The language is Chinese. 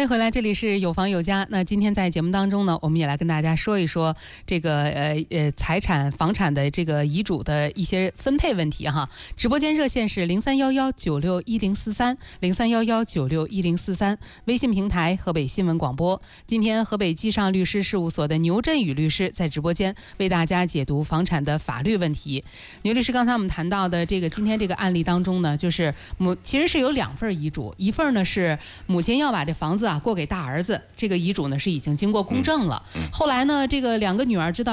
欢迎回来，这里是有房有家。那今天在节目当中呢，我们也来跟大家说一说这个财产房产的这个遗嘱的一些分配问题哈。直播间热线是0311961043，0311961043，微信平台河北新闻广播。今天河北基上律师事务所的牛振宇律师在直播间为大家解读房产的法律问题。牛律师，刚才我们谈到的这个今天这个案例当中呢，就是其实是有2份遗嘱，一份呢是母亲要把这房子过给大儿子，这个遗嘱呢是已经经过公证了。后来呢，这个2个女儿知道